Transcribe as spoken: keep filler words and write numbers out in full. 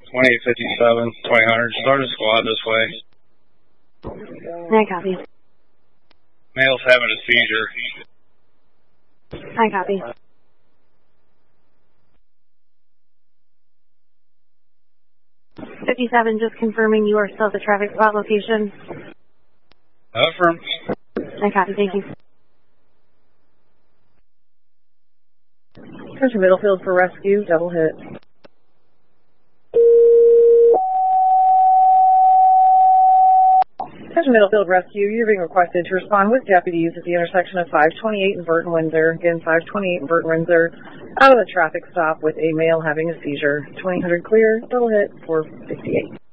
twenty fifty-seven, twenty hundred. Start a squad this way. I copy. Male's having a seizure. I copy. fifty-seven, just confirming you are still at the traffic spot location. Affirm. I copy, thank you. Here's your Middlefield for rescue, double hit. Here's your Middlefield rescue. You're being requested to respond with deputies at the intersection of five twenty-eight and Burton Windsor. Again, five twenty-eight and Burton Windsor. Out of the traffic stop with a male having a seizure. twenty hundred clear, double hit, four fifty-eight.